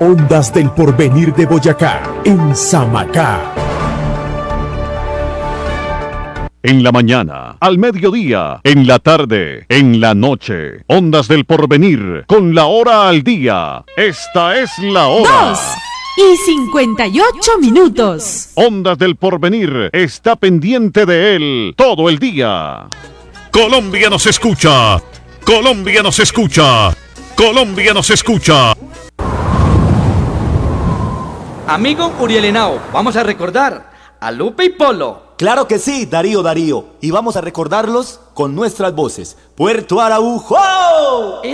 Ondas del Porvenir de Boyacá, en Samacá. En la mañana, al mediodía, en la tarde, en la noche. Ondas del Porvenir, con la hora al día. Esta es la hora. 2:58. Ondas del Porvenir está pendiente de él todo el día. Colombia nos escucha. Colombia nos escucha. Colombia nos escucha. Amigo Uriel Henao, vamos a recordar a Lupe y Polo. Claro que sí, Darío. Y vamos a recordarlos con nuestras voces. Puerto Araujo.